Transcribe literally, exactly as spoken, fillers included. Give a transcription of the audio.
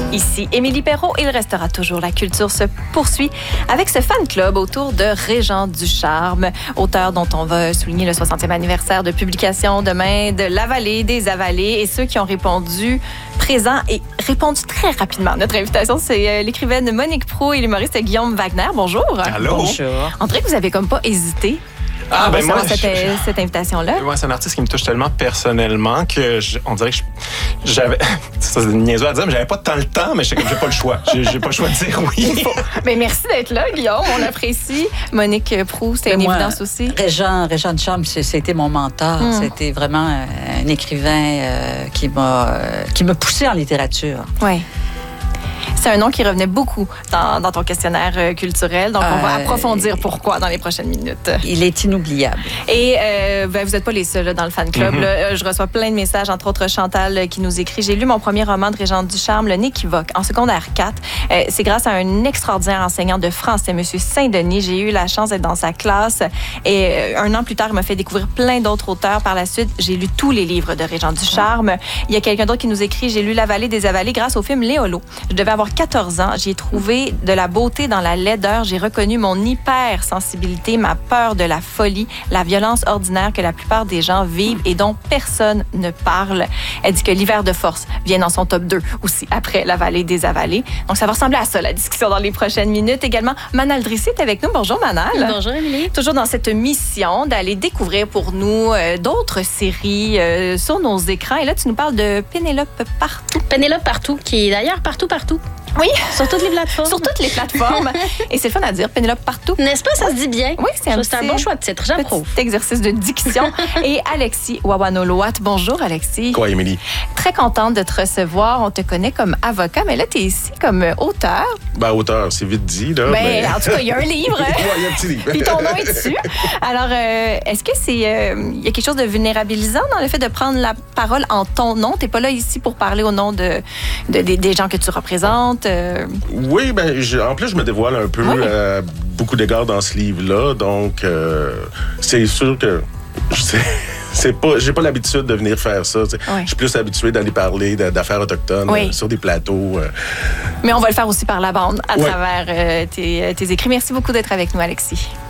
Ici Émilie Perrault et il restera toujours la culture se poursuit avec ce fan club autour de Régent Ducharme, auteur dont on va souligner le soixantième anniversaire de publication demain de La Vallée des Avalées, et ceux qui ont répondu présents et répondu très rapidement. Notre invitation, c'est l'écrivaine Monique Proulx et l'humoriste Guillaume Wagner. Bonjour. Allô. Bonjour. On dirait que vous avez comme pas hésité. Ah, ah ben moi, cette, je, cette invitation-là. Ouais, c'est un artiste qui me touche tellement personnellement que je, on dirait que je, j'avais. Ça, c'est niaiseux à dire, mais j'avais pas tant le temps, mais j'étais comme, j'ai pas le choix. J'ai, j'ai pas le choix de dire oui. Mais merci d'être là, Guillaume. On l'apprécie. Monique Proulx, c'était une moi, évidence aussi. Régent, Régent Ducharme, c'était mon mentor. Mm. C'était vraiment un écrivain euh, qui m'a euh, qui m'a poussé en littérature. Oui. C'est un nom qui revenait beaucoup dans, dans ton questionnaire euh, culturel. Donc, on va euh, approfondir pourquoi dans les prochaines minutes. Il est inoubliable. Et euh, ben, vous n'êtes pas les seuls là, dans le fan club. Mm-hmm. Là. Je reçois plein de messages, entre autres Chantal qui nous écrit « J'ai lu mon premier roman de Régent Ducharme, Le Néquivoque, en secondaire quatre. Euh, c'est grâce à un extraordinaire enseignant de français, M. Saint-Denis. J'ai eu la chance d'être dans sa classe. Et euh, un an plus tard, il m'a fait découvrir plein d'autres auteurs. Par la suite, j'ai lu tous les livres de Régent Ducharme. Il y a quelqu'un d'autre qui nous écrit « J'ai lu La Vallée des Avalées grâce au film Léolo. Je devais avoir quatorze ans. J'y ai trouvé de la beauté dans la laideur. J'ai reconnu mon hypersensibilité, ma peur de la folie, la violence ordinaire que la plupart des gens vivent et dont personne ne parle. » Elle dit que l'hiver de force vient dans son top deux aussi, après La Vallée des Avalées. Donc, ça va ressembler à ça, la discussion dans les prochaines minutes. Également, Manal Drissi est avec nous. Bonjour, Manal. Bonjour, Émilie. Toujours dans cette mission d'aller découvrir pour nous euh, d'autres séries euh, sur nos écrans. Et là, tu nous parles de Pénélope Partout. Pénélope Partout, qui est d'ailleurs partout, partout. Oui. Sur toutes les plateformes. Sur toutes les plateformes. Et c'est le fun à dire, Pénélope Partout. N'est-ce pas? Ça oui. se dit bien. Oui, c'est un, c'est un bon choix de titre, j'approuve. Petit exercice de diction. Et Alexis Wawanoloat. Bonjour, Alexis. Quoi, Émilie? Très contente de te recevoir. On te connaît comme avocat, mais là, tu es ici comme auteur. Ben, auteur, c'est vite dit, là. Ben, mais... en tout cas, il y a un livre. Oui, il y a un petit livre. Puis ton nom est dessus. Alors, euh, est-ce que c'est... Il euh, y a quelque chose de vulnérabilisant dans le fait de prendre la parole en ton nom? Tu n'es pas là ici pour parler au nom de, de, de des gens que tu représentes. Euh... Oui, ben, je, en plus, je me dévoile un peu oui. à beaucoup d'égards dans ce livre-là. Donc, euh, c'est sûr que je sais, c'est pas, j'ai pas l'habitude de venir faire ça. Oui. Je suis plus habitué d'aller parler d'affaires autochtones oui. euh, sur des plateaux. Euh. Mais on va le faire aussi par la bande à oui. travers euh, tes, tes écrits. Merci beaucoup d'être avec nous, Alexis.